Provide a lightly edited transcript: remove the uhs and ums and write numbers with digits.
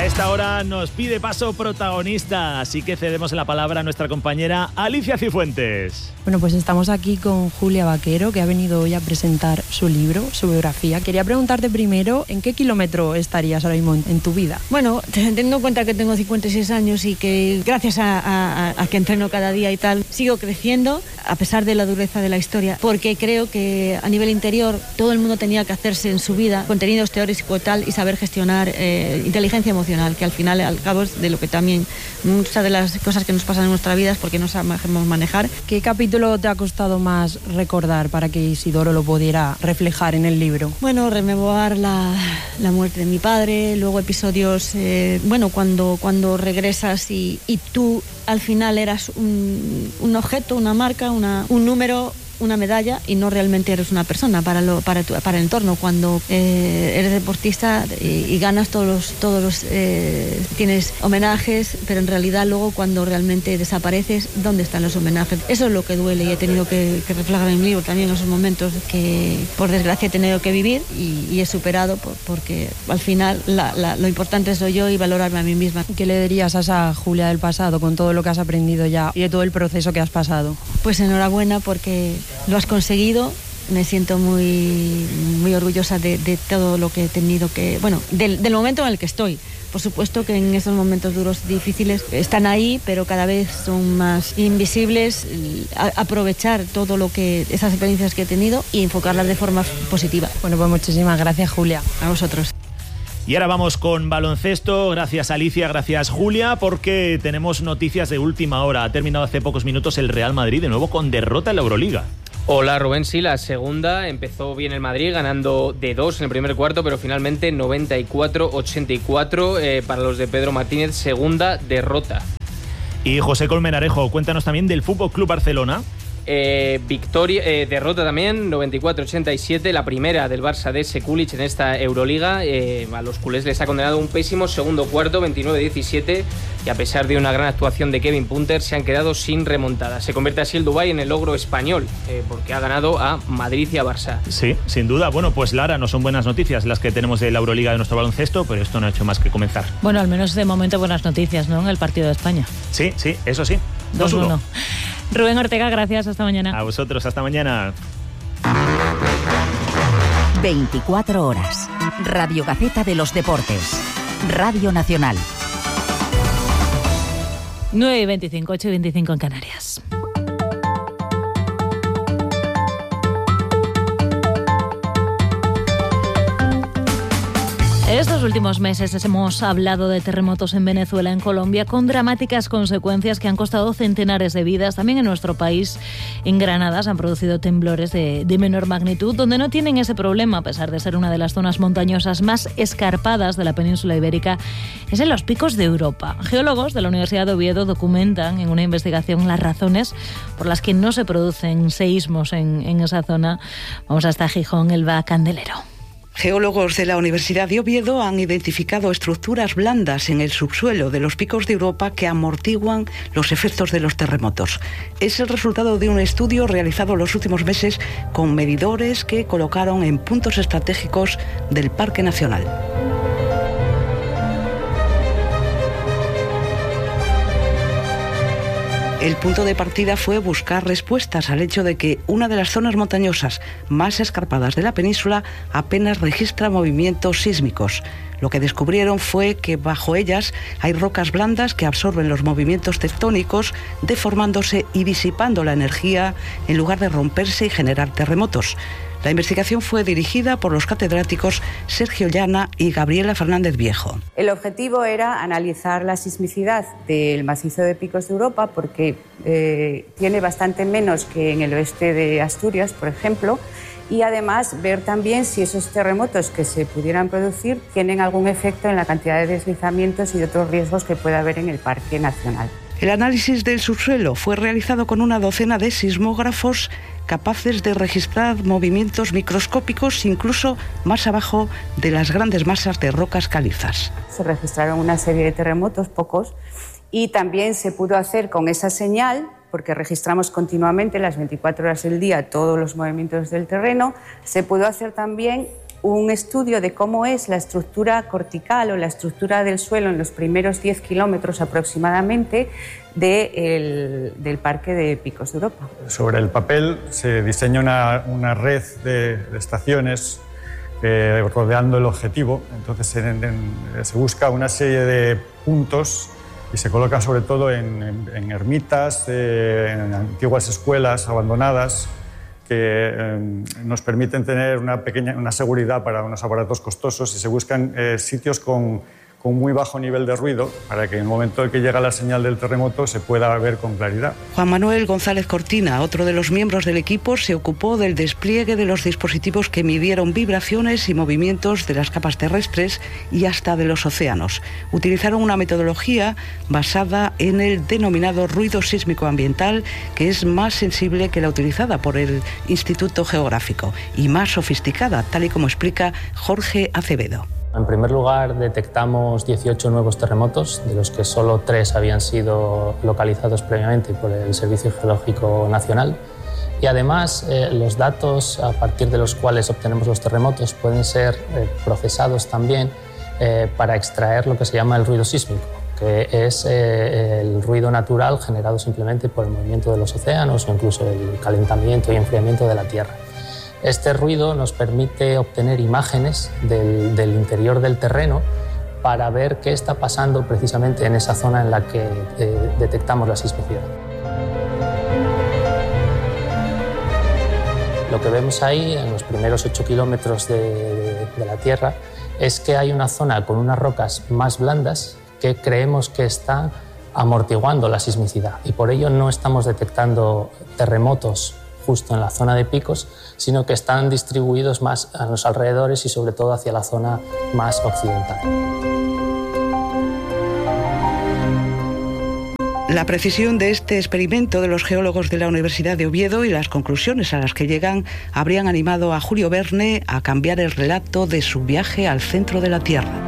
esta hora nos pide paso protagonista, así que cedemos la palabra a nuestra compañera Alicia Cifuentes. Bueno, pues estamos aquí con Julia Vaquero, que ha venido hoy a presentar su libro, su biografía. Quería preguntarte primero, ¿en qué kilómetro estarías ahora mismo en tu vida? Bueno, teniendo en cuenta que tengo 56 años y que gracias a que entreno cada día y tal, sigo creciendo, a pesar de la dureza de la historia, porque creo que a nivel interior todo el mundo tenía que hacerse en su vida contenidos teóricos y tal, y saber gestionar inteligencia emocional, que al final, al cabo, es de lo que también muchas de las cosas que nos pasan en nuestra vida es porque no sabemos manejar. ¿Qué capítulo te ha costado más recordar para que Isidoro lo pudiera reflejar en el libro? Bueno, rememorar la muerte de mi padre, luego episodios, cuando regresas y tú al final eras un objeto, una marca, un número, una medalla, y no realmente eres una persona para el entorno. Cuando eres deportista y ganas todos los tienes homenajes, pero en realidad luego cuando realmente desapareces, ¿dónde están los homenajes? Eso es lo que duele, y he tenido que reflejar en mi libro también esos momentos que por desgracia he tenido que vivir y he superado, porque al final lo importante soy yo y valorarme a mí misma. ¿Qué le dirías a esa Julia del pasado con todo lo que has aprendido ya y de todo el proceso que has pasado? Pues enhorabuena, porque lo has conseguido. Me siento muy, muy orgullosa de todo lo que he tenido que... Bueno, del momento en el que estoy. Por supuesto que en esos momentos duros, difíciles, están ahí, pero cada vez son más invisibles. Aprovechar todo esas experiencias que he tenido y enfocarlas de forma positiva. Bueno, pues muchísimas gracias, Julia. A vosotros. Y ahora vamos con baloncesto. Gracias, Alicia, gracias, Julia, porque tenemos noticias de última hora. Ha terminado hace pocos minutos el Real Madrid, de nuevo con derrota en la Euroliga. Hola, Rubén. Sí, la segunda. Empezó bien el Madrid, ganando de 2 en el primer cuarto, pero finalmente 94-84 para los de Pedro Martínez. Segunda derrota. Y José Colmenarejo, cuéntanos también del Fútbol Club Barcelona. Derrota también, 94-87, la primera del Barça de Sekulic en esta Euroliga. A los culés les ha condenado un pésimo segundo cuarto, 29-17, y a pesar de una gran actuación de Kevin Punter, se han quedado sin remontada. Se convierte así el Dubái en el logro español, porque ha ganado a Madrid y a Barça. Sí, sin duda. Bueno, pues Lara, no son buenas noticias las que tenemos de la Euroliga de nuestro baloncesto, pero esto no ha hecho más que comenzar. Bueno, al menos de momento buenas noticias, ¿no? En el partido de España. Sí, eso sí. 2-1. Rubén Ortega, gracias, hasta mañana. A vosotros, hasta mañana. 24 horas. Radio Gaceta de los Deportes. Radio Nacional. 9:25, 8:25 en Canarias. Estos últimos meses hemos hablado de terremotos en Venezuela, en Colombia, con dramáticas consecuencias que han costado centenares de vidas. También en nuestro país, en Granada, se han producido temblores de menor magnitud, donde no tienen ese problema, a pesar de ser una de las zonas montañosas más escarpadas de la península ibérica, es en los picos de Europa. Geólogos de la Universidad de Oviedo documentan en una investigación las razones por las que no se producen seísmos en esa zona. Vamos hasta Gijón, Elba Candelero. Geólogos de la Universidad de Oviedo han identificado estructuras blandas en el subsuelo de los picos de Europa que amortiguan los efectos de los terremotos. Es el resultado de un estudio realizado los últimos meses con medidores que colocaron en puntos estratégicos del Parque Nacional. El punto de partida fue buscar respuestas al hecho de que una de las zonas montañosas más escarpadas de la península apenas registra movimientos sísmicos. Lo que descubrieron fue que bajo ellas hay rocas blandas que absorben los movimientos tectónicos, deformándose y disipando la energía en lugar de romperse y generar terremotos. La investigación fue dirigida por los catedráticos Sergio Llana y Gabriela Fernández Viejo. El objetivo era analizar la sismicidad del macizo de Picos de Europa porque tiene bastante menos que en el oeste de Asturias, por ejemplo, y además ver también si esos terremotos que se pudieran producir tienen algún efecto en la cantidad de deslizamientos y de otros riesgos que pueda haber en el Parque Nacional. El análisis del subsuelo fue realizado con una docena de sismógrafos capaces de registrar movimientos microscópicos incluso más abajo de las grandes masas de rocas calizas. Se registraron una serie de terremotos, pocos, y también se pudo hacer con esa señal, porque registramos continuamente las 24 horas del día todos los movimientos del terreno, se pudo hacer también un estudio de cómo es la estructura cortical o la estructura del suelo en los primeros 10 kilómetros aproximadamente del Parque de Picos de Europa. Sobre el papel se diseña una red de estaciones rodeando el objetivo. Entonces se busca una serie de puntos y se colocan sobre todo en ermitas, en antiguas escuelas abandonadas, que nos permiten tener una seguridad para unos aparatos costosos, y se buscan sitios con muy bajo nivel de ruido para que en el momento en que llega la señal del terremoto se pueda ver con claridad. Juan Manuel González Cortina, otro de los miembros del equipo, se ocupó del despliegue de los dispositivos que midieron vibraciones y movimientos de las capas terrestres y hasta de los océanos. Utilizaron una metodología basada en el denominado ruido sísmico ambiental, que es más sensible que la utilizada por el Instituto Geográfico y más sofisticada, tal y como explica Jorge Acevedo. En primer lugar, detectamos 18 nuevos terremotos, de los que solo 3 habían sido localizados previamente por el Servicio Geológico Nacional. Y además, los datos a partir de los cuales obtenemos los terremotos pueden ser procesados también para extraer lo que se llama el ruido sísmico, que es el ruido natural generado simplemente por el movimiento de los océanos o incluso el calentamiento y enfriamiento de la Tierra. Este ruido nos permite obtener imágenes del interior del terreno para ver qué está pasando precisamente en esa zona en la que detectamos la sismicidad. Lo que vemos ahí, en los primeros 8 kilómetros de la Tierra, es que hay una zona con unas rocas más blandas que creemos que está amortiguando la sismicidad, y por ello no estamos detectando terremotos justo en la zona de picos, sino que están distribuidos más a los alrededores y sobre todo hacia la zona más occidental. La precisión de este experimento de los geólogos de la Universidad de Oviedo y las conclusiones a las que llegan habrían animado a Julio Verne a cambiar el relato de su viaje al centro de la Tierra.